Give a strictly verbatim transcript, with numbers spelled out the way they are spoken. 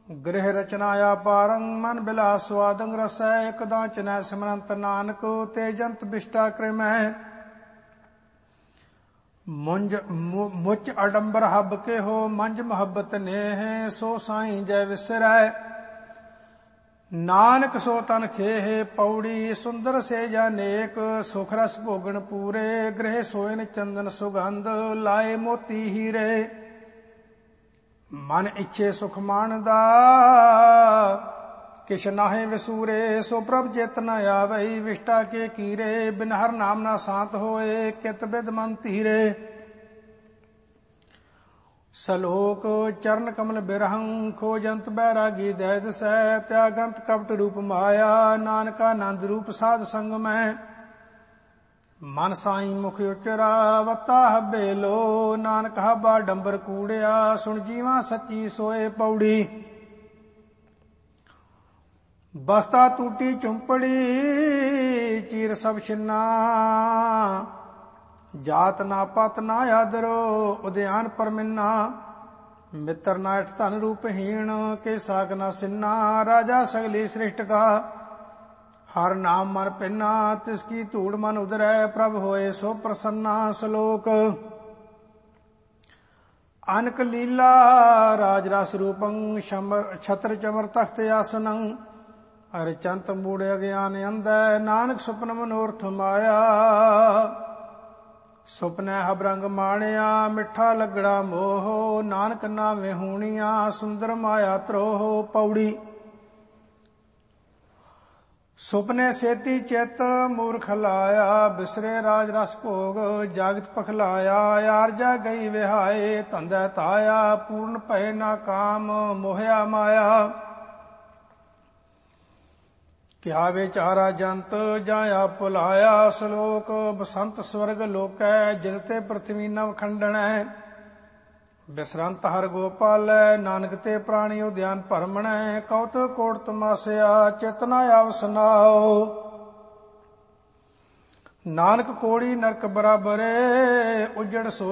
गृह रचनाया पारंग मन बिलास स्वादंग रसै एक दाचन सिमरंत नानक तेजंत बिष्टा कृमै मुंज मुच अडंबर हब के हो मंज मोहब्बत नेह सो साईं जय विसरै नानक सो तन खेह पौड़ी सुंदर से जानेक सुख रस भोगन पूरे गृह सोयन चंदन सुगंध लाए मोती हीरे मन इच्छे सुख मानदा किश नाहे विसूरे सो प्रभ चेत न आवई विष्टा के कीरे बिन हर नाम ना शांत होए कित बिद मन धीरे सलोक चरण कमल बिरहं खोजंत बैरागी दैद सै त्यागंत कपट रूप माया नानका नंद रूप साध संग में मन साई मुख उचरा वता हबे लो नानक हबा डंबर कूड़िया सुन जीवा सच्ची सोए पौड़ी बस्ता टूटी चुंपड़ी चीर सब छिन्ना जात ना पत ना आदरो उद्यान पर मिन्ना मित्र नाठ धन रूपहीन के साग ना सिन्ना राजा सगली सृष्ट का हर नाम मन पिन्ना तिसकी धूड़ मन उदरै प्रभ होए सो प्रसन्ना सलोक अनक लीला राज रस रूपं छत्र चमर तख्त आसनं अरिचंत मूढ़ अज्ञान अंधै नानक सुपन मनोरथ माया सुपने हबरंग माणिया मिठा लगड़ा मोह नानक नावे हूणिया सुंदर माया त्रोह पौड़ी सुपने सेती चित मूर्ख लाया बिसरे राज रस भोग जागत पखलाया आरजा गई विहाए धंधै ताया पूर्ण भय ना काम मोहया माया क्या विचारा जंत जाया पुलाया सलोक बसंत स्वर्ग लोकै जिलते पृथ्वी नव खंडनै बिसरंत हर गोपाल नानक ते प्राणी उद्यान भरमणै कौत कोट तमासया चेतना आवसनाओ नानक कोड़ी नरक बराबरे उजड़ सो